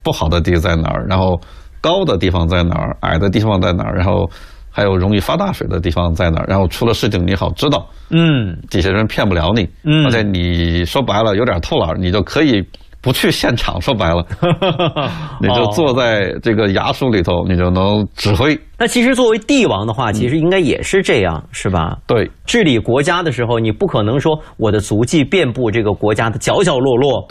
不好的地在哪儿，然后高的地方在哪儿，矮的地方在哪儿，然后还有容易发大水的地方在哪儿，然后出了事情你好知道，这些人骗不了你，而且你说白了有点偷懒，你就可以不去现场，说白了，你就坐在这个衙署里头，你就能指挥。 那其实作为帝王的话，其实应该也是这样，是吧？ 对， 治理国家的时候，你不可能说我的足迹遍布这个国家的角角落落。